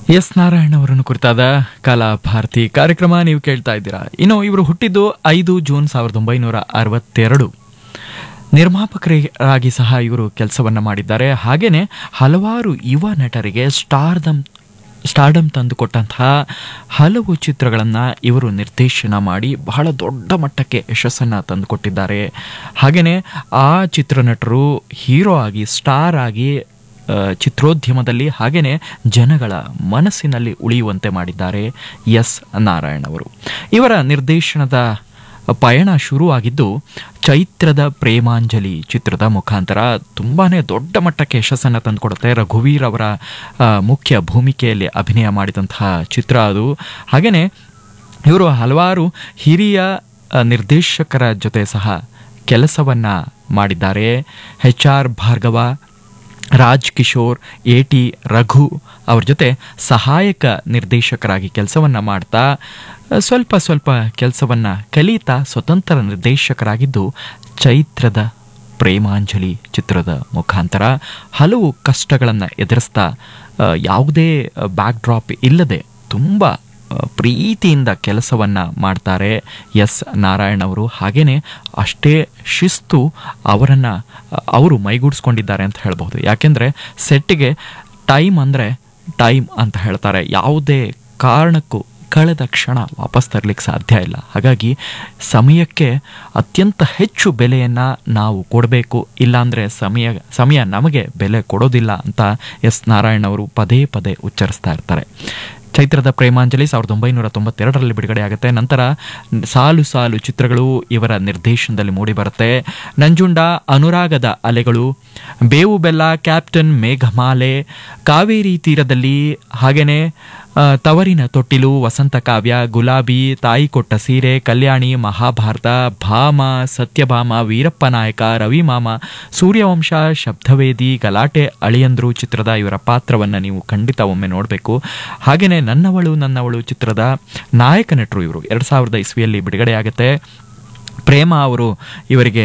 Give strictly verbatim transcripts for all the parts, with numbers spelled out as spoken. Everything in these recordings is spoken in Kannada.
ಎಸ್ ನಾರಾಯಣ್ ಅವರನ್ನು ಕುರಿತಾದ ಕಲಾ ಭಾರತಿ ಕಾರ್ಯಕ್ರಮ ನೀವು ಕೇಳ್ತಾ ಇದ್ದೀರಾ. ಇನ್ನು ಇವರು ಹುಟ್ಟಿದ್ದು ಐದು ಜೂನ್ ಸಾವಿರದ ಒಂಬೈನೂರ ಅರವತ್ತೆರಡು. ನಿರ್ಮಾಪಕರಾಗಿ ಸಹ ಇವರು ಕೆಲಸವನ್ನ ಮಾಡಿದ್ದಾರೆ. ಹಾಗೇನೆ ಹಲವಾರು ಯುವ ನಟರಿಗೆ ಸ್ಟಾರ್ಡಮ್ ಸ್ಟಾರ್ಡಮ್ ತಂದುಕೊಟ್ಟಂತಹ ಹಲವು ಚಿತ್ರಗಳನ್ನು ಇವರು ನಿರ್ದೇಶನ ಮಾಡಿ ಬಹಳ ದೊಡ್ಡ ಮಟ್ಟಕ್ಕೆ ಯಶಸ್ಸನ್ನು ತಂದುಕೊಟ್ಟಿದ್ದಾರೆ. ಹಾಗೆಯೇ ಆ ಚಿತ್ರನಟರು ಹೀರೋ ಆಗಿ ಸ್ಟಾರ್ ಆಗಿ ಚಿತ್ರೋದ್ಯಮದಲ್ಲಿ ಹಾಗೆಯೇ ಜನಗಳ ಮನಸ್ಸಿನಲ್ಲಿ ಉಳಿಯುವಂತೆ ಮಾಡಿದ್ದಾರೆ ಎಸ್ ನಾರಾಯಣ್ ಅವರು. ಇವರ ನಿರ್ದೇಶನದ ಪಯಣ ಶುರುವಾಗಿದ್ದು ಚೈತ್ರದ ಪ್ರೇಮಾಂಜಲಿ ಚಿತ್ರದ ಮುಖಾಂತರ. ತುಂಬಾನೇ ದೊಡ್ಡ ಮಟ್ಟಕ್ಕೆ ಯಶಸ್ಸನ್ನು ತಂದುಕೊಡುತ್ತೆ. ರಘುವೀರ್ ಅವರ ಮುಖ್ಯ ಭೂಮಿಕೆಯಲ್ಲಿ ಅಭಿನಯ ಮಾಡಿದಂತಹ ಚಿತ್ರ ಅದು. ಹಾಗೆಯೇ ಇವರು ಹಲವಾರು ಹಿರಿಯ ನಿರ್ದೇಶಕರ ಜೊತೆ ಸಹ ಕೆಲಸವನ್ನ ಮಾಡಿದ್ದಾರೆ. H R Bhargava, Raj Kishore, A T Raghu ಅವ್ರ ಜೊತೆ ಸಹಾಯಕ ನಿರ್ದೇಶಕರಾಗಿ ಕೆಲಸವನ್ನ ಮಾಡ್ತಾ ಸ್ವಲ್ಪ ಸ್ವಲ್ಪ ಕೆಲಸವನ್ನ ಕಲಿತಾ ಸ್ವತಂತ್ರ ನಿರ್ದೇಶಕರಾಗಿದ್ದು ಚೈತ್ರದ ಪ್ರೇಮಾಂಜಲಿ ಚಿತ್ರದ ಮುಖಾಂತರ ಹಲವು ಕಷ್ಟಗಳನ್ನು ಎದುರಿಸ್ತಾ ಯಾವುದೇ ಬ್ಯಾಕ್ ಡ್ರಾಪ್ ಇಲ್ಲದೆ ತುಂಬ ಪ್ರೀತಿಯಿಂದ ಕೆಲಸವನ್ನು ಮಾಡ್ತಾರೆ ಎಸ್ ನಾರಾಯಣ್ ಅವರು. ಹಾಗೆಯೇ ಅಷ್ಟೇ ಶಿಸ್ತು ಅವರನ್ನು ಅವರು ಮೈಗೂಡಿಸ್ಕೊಂಡಿದ್ದಾರೆ ಅಂತ ಹೇಳ್ಬೋದು. ಯಾಕೆಂದರೆ ಸೆಟ್ಟಿಗೆ ಟೈಮ್ ಅಂದರೆ ಟೈಮ್ ಅಂತ ಹೇಳ್ತಾರೆ. ಯಾವುದೇ ಕಾರಣಕ್ಕೂ ಕಳೆದ ಕ್ಷಣ ವಾಪಸ್ ತರಲಿಕ್ಕೆ ಸಾಧ್ಯ ಇಲ್ಲ. ಹಾಗಾಗಿ ಸಮಯಕ್ಕೆ ಅತ್ಯಂತ ಹೆಚ್ಚು ಬೆಲೆಯನ್ನು ನಾವು ಕೊಡಬೇಕು, ಇಲ್ಲಾಂದರೆ ಸಮಯ ಸಮಯ ನಮಗೆ ಬೆಲೆ ಕೊಡೋದಿಲ್ಲ ಅಂತ ಎಸ್ ನಾರಾಯಣ್ ಅವರು ಪದೇ ಪದೇ ಉಚ್ಚರಿಸ್ತಾ ಇರ್ತಾರೆ. ಚೈತ್ರದ ಪ್ರೇಮಾಂಜಲಿ ಸಾವಿರದ ಒಂಬೈನೂರ ತೊಂಬತ್ತೆರಡರಲ್ಲಿ ಬಿಡುಗಡೆ ಆಗುತ್ತೆ. ನಂತರ ಸಾಲು ಸಾಲು ಚಿತ್ರಗಳು ಇವರ ನಿರ್ದೇಶನದಲ್ಲಿ ಮೂಡಿಬರುತ್ತೆ. ನಂಜುಂಡ, ಅನುರಾಗದ ಅಲೆಗಳು, ಬೇವು ಬೆಲ್ಲ, ಕ್ಯಾಪ್ಟನ್ ಮೇಘಮಾಲೆ, ಕಾವೇರಿ ತೀರದಲ್ಲಿ, ಹಾಗೆಯೇ ತವರಿನ ತೊಟ್ಟಿಲು, ವಸಂತ ಕಾವ್ಯ, ಗುಲಾಬಿ, ತಾಯಿ ಕೊಟ್ಟ ಸೀರೆ, ಕಲ್ಯಾಣಿ, ಮಹಾಭಾರತ, ಭಾಮ, ಸತ್ಯಭಾಮ, ವೀರಪ್ಪ ನಾಯಕ, ರವಿಮಾಮ, ಸೂರ್ಯವಂಶ, ಶಬ್ದವೇದಿ, ಗಲಾಟೆ ಅಳಿಯಂದ್ರು ಚಿತ್ರದ ಇವರ ಪಾತ್ರವನ್ನು ನೀವು ಖಂಡಿತ ಒಮ್ಮೆ ನೋಡಬೇಕು. ಹಾಗೆಯೇ ನನ್ನವಳು ನನ್ನವಳು ಚಿತ್ರದ ನಾಯಕ ನಟರು ಇವರು. ಎರಡು ಸಾವಿರದ ಇಸ್ವಿಯಲ್ಲಿ ಬಿಡುಗಡೆಯಾಗುತ್ತೆ. ಪ್ರೇಮ ಅವರು ಇವರಿಗೆ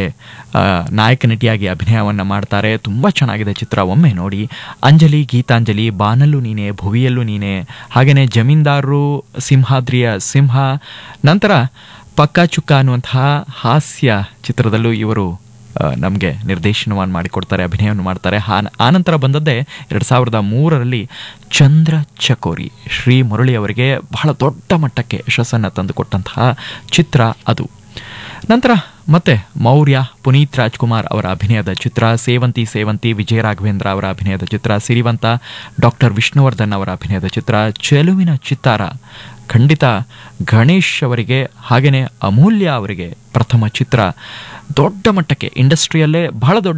ನಾಯಕ ನಟಿಯಾಗಿ ಅಭಿನಯವನ್ನು ಮಾಡ್ತಾರೆ. ತುಂಬ ಚೆನ್ನಾಗಿದೆ ಚಿತ್ರ, ಒಮ್ಮೆ ನೋಡಿ. ಅಂಜಲಿ, ಗೀತಾಂಜಲಿ, ಬಾನಲ್ಲೂ ನೀನೆ, ಭುವಿಯಲ್ಲೂ ನೀನೆ, ಹಾಗೆಯೇ ಜಮೀನ್ದಾರರು, ಸಿಂಹಾದ್ರಿಯ ಸಿಂಹ, ನಂತರ ಪಕ್ಕಾ ಚುಕ್ಕ ಅನ್ನುವಂತಹ ಹಾಸ್ಯ ಚಿತ್ರದಲ್ಲೂ ಇವರು ನಮಗೆ ನಿರ್ದೇಶನವನ್ನು ಮಾಡಿಕೊಡ್ತಾರೆ, ಅಭಿನಯವನ್ನು ಮಾಡ್ತಾರೆ. ಆನಂತರ ಬಂದದ್ದೇ ಎರಡು ಸಾವಿರದ ಮೂರರಲ್ಲಿ ಚಂದ್ರ ಚಕೋರಿ, ಶ್ರೀ ಮುರಳಿ ಅವರಿಗೆ ಬಹಳ ದೊಡ್ಡ ಮಟ್ಟಕ್ಕೆ ಯಶಸ್ಸನ್ನು ತಂದುಕೊಟ್ಟಂತಹ ಚಿತ್ರ ಅದು. ನಂತರ ಮತ್ತೆ ಮೌರ್ಯ, ಪುನೀತ್ ರಾಜ್ಕುಮಾರ್ ಅವರ ಅಭಿನಯದ ಚಿತ್ರ, ಸೇವಂತಿ ಸೇವಂತಿ, ವಿಜಯ ರಾಘವೇಂದ್ರ ಅವರ ಅಭಿನಯದ ಚಿತ್ರ, ಸಿರಿವಂತ, ಡಾಕ್ಟರ್ ವಿಷ್ಣುವರ್ಧನ್ ಅವರ ಅಭಿನಯದ ಚಿತ್ರ, ಚೆಲುವಿನ ಚಿತ್ತಾರ, ಖಂಡಿತ ಗಣೇಶ್ ಅವರಿಗೆ ಹಾಗೆಯೇ ಅಮೂಲ್ಯ ಅವರಿಗೆ ಪ್ರಥಮ ಚಿತ್ರ. ದೊಡ್ಡ ಮಟ್ಟಕ್ಕೆ ಇಂಡಸ್ಟ್ರಿಯಲ್ಲೇ ಬಹಳ ದೊಡ್ಡ